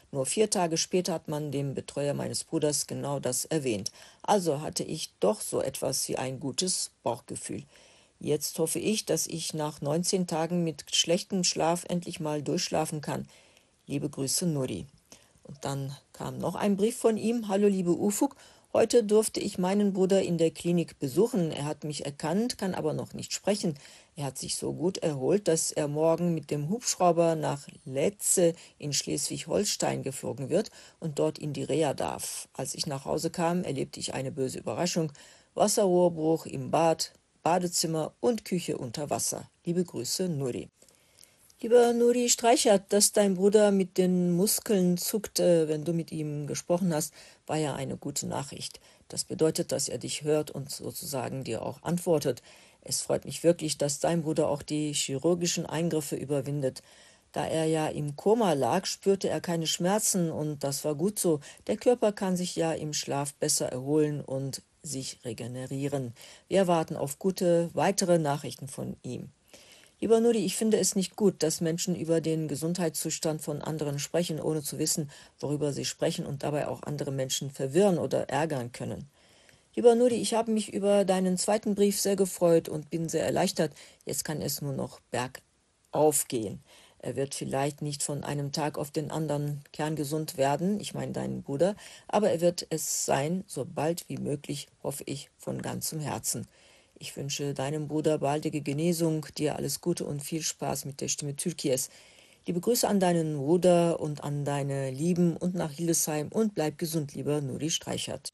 Nur 4 Tage später hat man dem Betreuer meines Bruders genau das erwähnt. Also hatte ich doch so etwas wie ein gutes Bauchgefühl. Jetzt hoffe ich, dass ich nach 19 Tagen mit schlechtem Schlaf endlich mal durchschlafen kann. Liebe Grüße, Nuri. Und dann kam noch ein Brief von ihm. Hallo liebe Ufuk, heute durfte ich meinen Bruder in der Klinik besuchen. Er hat mich erkannt, kann aber noch nicht sprechen. Er hat sich so gut erholt, dass er morgen mit dem Hubschrauber nach Letze in Schleswig-Holstein geflogen wird und dort in die Reha darf. Als ich nach Hause kam, erlebte ich eine böse Überraschung. Wasserrohrbruch im Bad, Badezimmer und Küche unter Wasser. Liebe Grüße, Nuri. Lieber Nuri Streichert, dass dein Bruder mit den Muskeln zuckte, wenn du mit ihm gesprochen hast, war ja eine gute Nachricht. Das bedeutet, dass er dich hört und sozusagen dir auch antwortet. Es freut mich wirklich, dass dein Bruder auch die chirurgischen Eingriffe überwindet. Da er ja im Koma lag, spürte er keine Schmerzen und das war gut so. Der Körper kann sich ja im Schlaf besser erholen und sich regenerieren. Wir warten auf gute weitere Nachrichten von ihm. Lieber Nuri, ich finde es nicht gut, dass Menschen über den Gesundheitszustand von anderen sprechen, ohne zu wissen, worüber sie sprechen und dabei auch andere Menschen verwirren oder ärgern können. Lieber Nuri, ich habe mich über deinen zweiten Brief sehr gefreut und bin sehr erleichtert. Jetzt kann es nur noch bergauf gehen. Er wird vielleicht nicht von einem Tag auf den anderen kerngesund werden, ich meine deinen Bruder, aber er wird es sein, so bald wie möglich, hoffe ich, von ganzem Herzen. Ich wünsche deinem Bruder baldige Genesung, dir alles Gute und viel Spaß mit der Stimme Türkies. Liebe Grüße an deinen Bruder und an deine Lieben und nach Hildesheim und bleib gesund, lieber Nuri Streichert.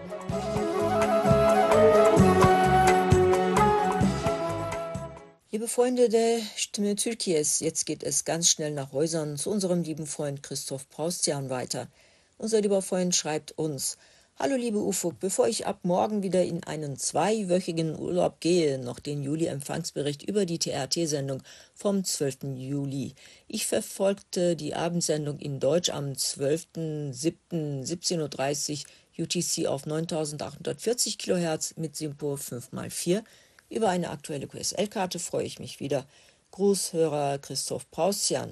Liebe Freunde der Stimme Türkies, jetzt geht es ganz schnell nach Häusern zu unserem lieben Freund Christoph Paustian weiter. Unser lieber Freund schreibt uns: Hallo liebe Ufuk, bevor ich ab morgen wieder in einen 2-wöchigen Urlaub gehe, noch den Juli-Empfangsbericht über die TRT-Sendung vom 12. Juli. Ich verfolgte die Abendsendung in Deutsch am 12.07.17:30 Uhr UTC auf 9840 kHz mit SIMPO 5x4. Über eine aktuelle QSL-Karte freue ich mich wieder. Grußhörer Christoph Paustian.